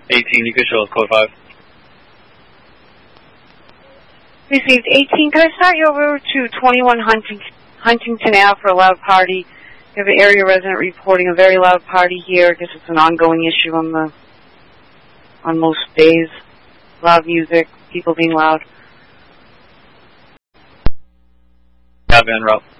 18, you can show us code 5. Received 18. Can I start you over to 21 Huntington Ave for a loud party? You have an area resident reporting a very loud party here. I guess it's an ongoing issue on most days. Loud music, people being loud. Have en route.